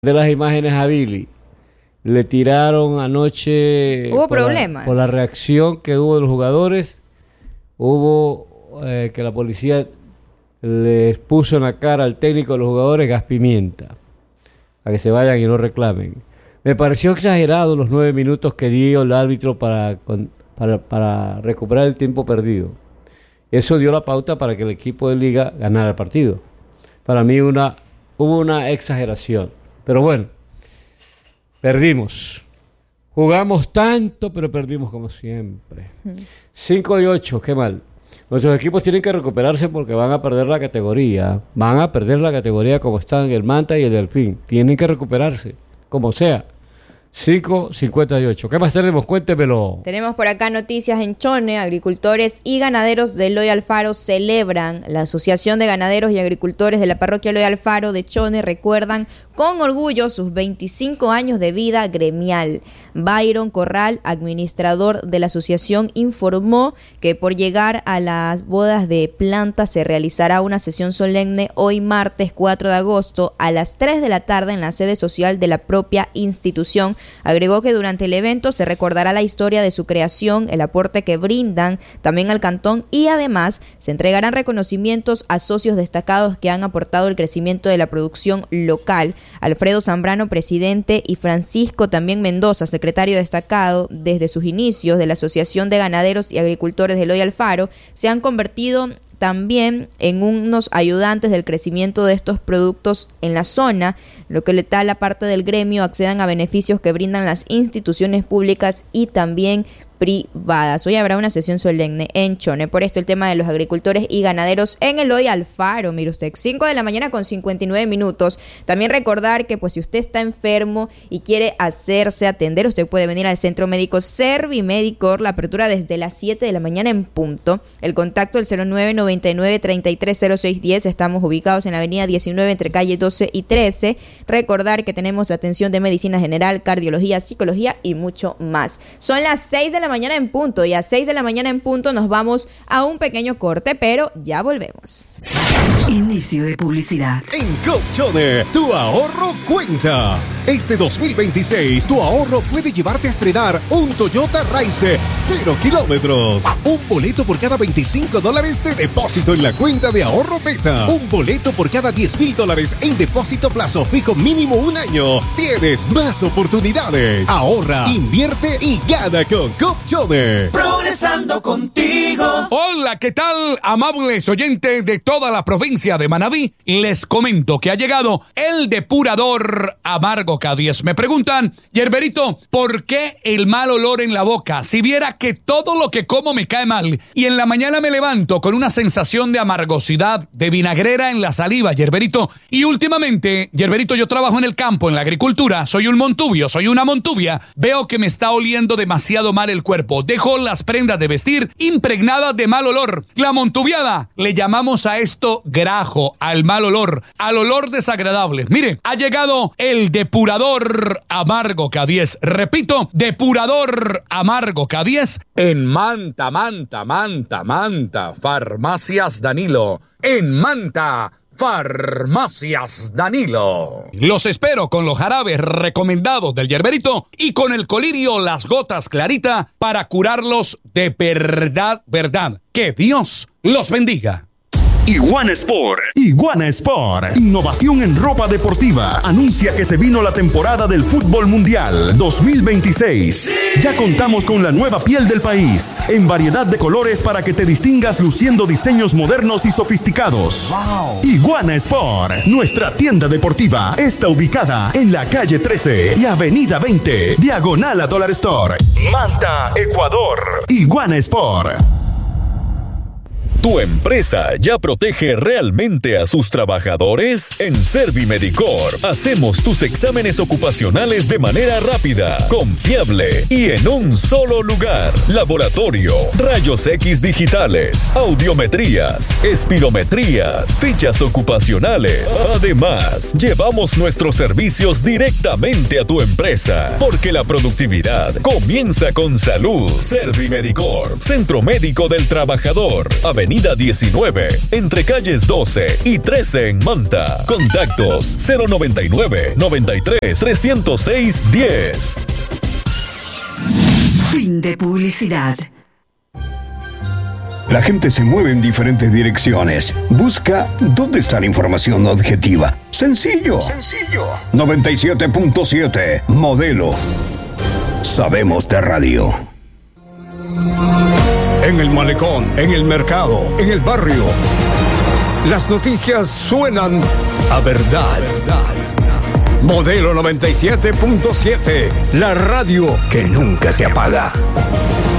De las imágenes a Billy. Le tiraron anoche. Hubo problemas. Por la reacción que hubo de los jugadores. Hubo que la policía les puso en la cara al técnico de los jugadores gas pimienta. A que se vayan y no reclamen. Me pareció exagerado los 9 minutos que dio el árbitro para recuperar el tiempo perdido. Eso dio la pauta para que el equipo de Liga ganara el partido. Para mí hubo una exageración. Pero bueno, perdimos. Jugamos tanto, pero perdimos como siempre. 5-8, qué mal. Nuestros equipos tienen que recuperarse porque van a perder la categoría. Van a perder la categoría como están el Manta y el Delfín. Tienen que recuperarse, como sea. 5:58. ¿Qué más tenemos? Cuéntemelo. Tenemos por acá noticias en Chone. Agricultores y ganaderos de Eloy Alfaro celebran. La Asociación de Ganaderos y Agricultores de la Parroquia Eloy Alfaro de Chone recuerdan con orgullo sus 25 años de vida gremial. Byron Corral, administrador de la asociación, informó que por llegar a las bodas de planta se realizará una sesión solemne hoy martes 4 de agosto a las 3 de la tarde en la sede social de la propia institución. Agregó que durante el evento se recordará la historia de su creación, el aporte que brindan también al cantón y además se entregarán reconocimientos a socios destacados que han aportado el crecimiento de la producción local. Alfredo Zambrano, presidente, y Francisco también Mendoza, secretario destacado desde sus inicios de la Asociación de Ganaderos y Agricultores de Eloy Alfaro, se han convertido también en unos ayudantes del crecimiento de estos productos en la zona, lo que le da a la parte del gremio accedan a beneficios que brindan las instituciones públicas y también privadas. Hoy habrá una sesión solemne en Chone. Por esto el tema de los agricultores y ganaderos en Eloy Alfaro. Mire usted, 5 de la mañana con 59 minutos. También recordar que pues si usted está enfermo y quiere hacerse atender, usted puede venir al Centro Médico Servimedicor. La apertura desde las 7 de la mañana en punto. El contacto el 0999-330610. Estamos ubicados en la avenida 19 entre calle 12 y 13. Recordar que tenemos atención de medicina general, cardiología, psicología y mucho más. Son las 6 de la mañana en punto y a 6 de la mañana en punto nos vamos a un pequeño corte, pero ya volvemos. Inicio de publicidad. En Colchone, tu ahorro cuenta. Este 2026, tu ahorro puede llevarte a estrenar un Toyota Rise 0 kilómetros. Un boleto por cada $25 de depósito en la cuenta de ahorro Beta. Un boleto por cada $10,000 en depósito plazo fijo mínimo 1 año. Tienes más oportunidades. Ahorra, invierte y gana con Colchone. Progresando contigo. Hola, ¿qué tal, amables oyentes de toda la provincia de Manabí? Les comento que ha llegado el depurador Amargo K10. Me preguntan, Yerberito, ¿por qué el mal olor en la boca? Si viera que todo lo que como me cae mal y en la mañana me levanto con una sensación de amargosidad, de vinagrera en la saliva, Yerberito. Y últimamente, Yerberito, yo trabajo en el campo, en la agricultura, soy un montubio, soy una montubia. Veo que me está oliendo demasiado mal el cuerpo. Dejo las prendas de vestir impregnadas de mal olor. La montubiada, le llamamos a esto grajo, al mal olor, al olor desagradable. Mire, ha llegado el depurador Amargo K10. Repito, depurador Amargo K10 en Manta, Farmacias Danilo. En Manta, Farmacias Danilo. Los espero con los jarabes recomendados del Yerberito y con el colirio Las Gotas Clarita para curarlos de verdad. Que Dios los bendiga. Iguana Sport. Innovación en ropa deportiva. Anuncia que se vino la temporada del fútbol mundial 2026. ¡Sí! Ya contamos con la nueva piel del país, en variedad de colores para que te distingas luciendo diseños modernos y sofisticados. ¡Wow! Iguana Sport, nuestra tienda deportiva, está ubicada en la calle 13 y avenida 20, diagonal a Dollar Store, Manta, Ecuador. Iguana Sport. ¿Tu empresa ya protege realmente a sus trabajadores? En Servimedicor hacemos tus exámenes ocupacionales de manera rápida, confiable y en un solo lugar. Laboratorio, rayos X digitales, audiometrías, espirometrías, fichas ocupacionales. Además, llevamos nuestros servicios directamente a tu empresa, porque la productividad comienza con salud. Servimedicor, Centro Médico del Trabajador, Avenida Avenida 19, entre calles 12 y 13 en Manta. Contactos 099-93-306-10. Fin de publicidad. La gente se mueve en diferentes direcciones. Busca dónde está la información objetiva. Sencillo. 97.7. Modelo. Sabemos de radio. En el malecón, en el mercado, en el barrio. Las noticias suenan a verdad. Modelo 97.7. La radio que nunca se apaga.